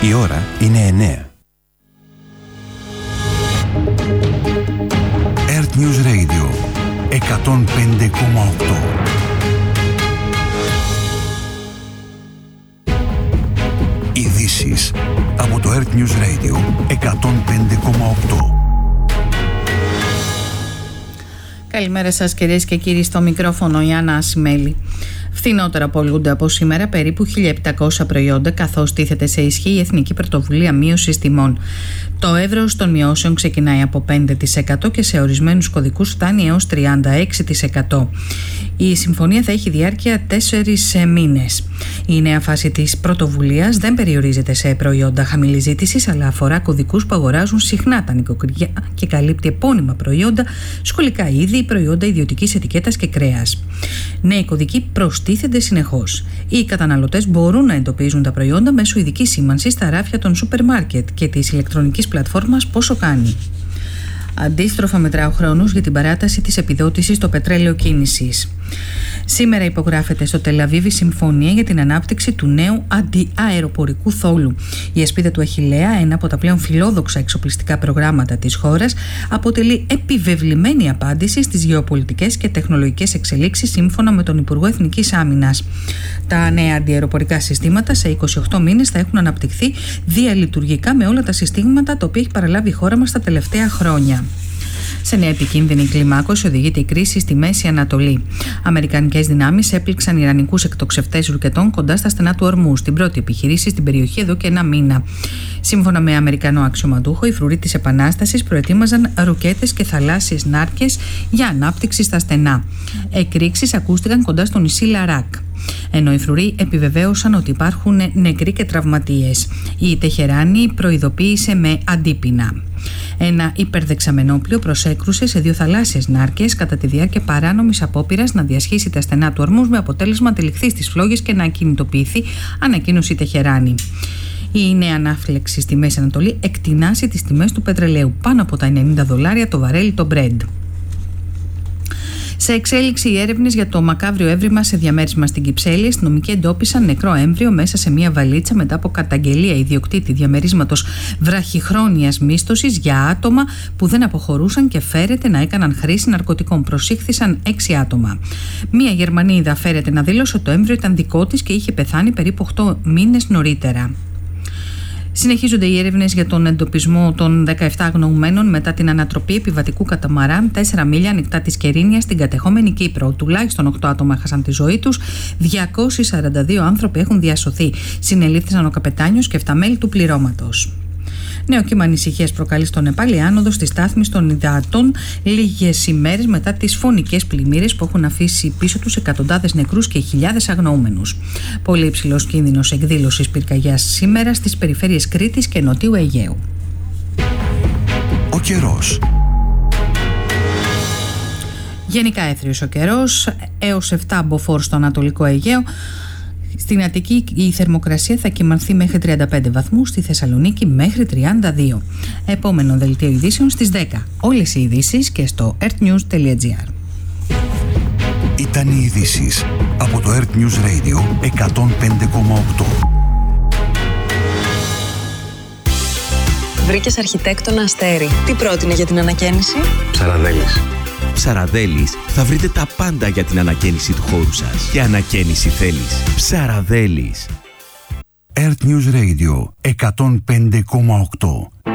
Η ώρα είναι 9. Earth News Radio 105,8. Ειδήσεις από το Earth News Radio 105,8. Καλημέρα σας κυρίες και κύριοι, στο μικρόφωνο η Άννα Ασημέλη. Φθηνότερα πωλούνται από σήμερα περίπου 1.700 προϊόντα, καθώς τίθεται σε ισχύ η Εθνική Πρωτοβουλία Μείωσης Τιμών. Το εύρος των μειώσεων ξεκινάει από 5% και σε ορισμένους κωδικούς φτάνει έως 36%. Η συμφωνία θα έχει διάρκεια 4 μήνες. Η νέα φάση της πρωτοβουλίας δεν περιορίζεται σε προϊόντα χαμηλής ζήτησης, αλλά αφορά κωδικούς που αγοράζουν συχνά τα νοικοκυριά και καλύπτει επώνυμα προϊόντα, σχολικά είδη, προϊόντα ιδιωτικής ετικέτας και κρέας. Νέοι κωδικοί προστίθενται συνεχώς. Οι καταναλωτές μπορούν να εντοπίζουν τα προϊόντα μέσω ειδικής σήμανσης στα ράφια των σούπερ μάρκετ και της ηλεκτρονικής πλατφόρμας Πόσο Κάνει. Αντίστροφα μετρά ο χρόνος για την παράταση της επιδότησης στο πετρέλαιο κίνησης. Σήμερα υπογράφεται στο Τελαβίβι συμφωνία για την ανάπτυξη του νέου αντιαεροπορικού θόλου. Η Ασπίδα του Αχιλλέα, ένα από τα πλέον φιλόδοξα εξοπλιστικά προγράμματα της χώρας, αποτελεί επιβεβλημένη απάντηση στις γεωπολιτικές και τεχνολογικές εξελίξεις, σύμφωνα με τον Υπουργό Εθνικής Άμυνας. Τα νέα αντιαεροπορικά συστήματα σε 28 μήνες θα έχουν αναπτυχθεί διαλειτουργικά με όλα τα συστήματα τα οποία έχει παραλάβει η χώρα μας τα τελευταία χρόνια. Σε νέα επικίνδυνη κλιμάκωση οδηγείται η κρίση στη Μέση Ανατολή. Αμερικανικές δυνάμεις έπληξαν ιρανικούς εκτοξευτές ρουκετών κοντά στα στενά του Ορμούζ, την πρώτη επιχειρήση στην περιοχή εδώ και 1 μήνα. Σύμφωνα με Αμερικανό αξιωματούχο, οι φρουροί της Επανάστασης προετοίμαζαν ρουκέτες και θαλάσσιες νάρκες για ανάπτυξη στα στενά. Εκρήξεις ακούστηκαν κοντά στο νησί Λαράκ, ενώ οι φρουροί επιβεβαίωσαν ότι υπάρχουν νεκροί και τραυματίες. Η Τεχεράνη προειδοποίησε με αντίπεινα. Ένα υπερδεξαμενόπλιο προσέκρουσε σε 2 θαλάσσιες νάρκες κατά τη διάρκεια παράνομης απόπειρας να διασχίσει τα στενά του Ορμούζ, με αποτέλεσμα να τυλιχθεί στις φλόγες και να ακινητοποιηθεί, ανακοίνωσε η Τεχεράνη. Η νέα ανάφλεξη στη Μέση Ανατολή εκτινάσει τις τιμές του πετρελαίου, πάνω από τα $90 το βαρέλι το Brent. Σε εξέλιξη οι έρευνες για το μακάβριο έβριμα σε διαμέρισμα στην Κυψέλη. Οι αστυνομικοί εντόπισαν νεκρό έμβριο μέσα σε μια βαλίτσα μετά από καταγγελία ιδιοκτήτη διαμερίσματος βραχυχρόνιας μίσθωσης για άτομα που δεν αποχωρούσαν και φέρεται να έκαναν χρήση ναρκωτικών. Προσήχθησαν 6 άτομα. Μια Γερμανίδα φέρεται να δήλωσε ότι το έμβριο ήταν δικό της και είχε πεθάνει περίπου 8 μήνες νωρίτερα. Συνεχίζονται οι έρευνες για τον εντοπισμό των 17 αγνοωμένων μετά την ανατροπή επιβατικού καταμαράν 4 μίλια ανοιχτά της Κερίνιας στην κατεχόμενη Κύπρο. Τουλάχιστον 8 άτομα έχασαν τη ζωή τους, 242 άνθρωποι έχουν διασωθεί. Συνελήφθησαν ο καπετάνιος και 7 μέλη του πληρώματος. Νέο κύμα ανησυχίας προκαλεί στο Νεπάλ η άνοδος της στάθμης των υδάτων λίγες ημέρες μετά τις φωνικές πλημμύρες που έχουν αφήσει πίσω τους εκατοντάδες νεκρούς και χιλιάδες αγνοούμενους. Πολύ υψηλός κίνδυνος εκδήλωσης πυρκαγιάς σήμερα στις περιφέρειες Κρήτης και Νοτιού Αιγαίου. Ο καιρός. Γενικά έθριος ο καιρός, έως 7 μποφόρ στο Ανατολικό Αιγαίο. Στην Αττική η θερμοκρασία θα κυμανθεί μέχρι 35 βαθμούς, στη Θεσσαλονίκη μέχρι 32. Επόμενο δελτίο ειδήσεων στις 10. Όλες οι ειδήσεις και στο earthnews.gr. Ήταν οι ειδήσεις από το Earth News Radio 105,8. Βρήκες αρχιτέκτονα Αστέρι. Τι πρότεινε για την ανακαίνιση? Ψαραδέλης. Ψαραδέλης θα βρείτε τα πάντα για την ανακαίνιση του χώρου σας. Και ανακαίνιση θέλεις. Ψαραδέλης. Earth News Radio 105,8.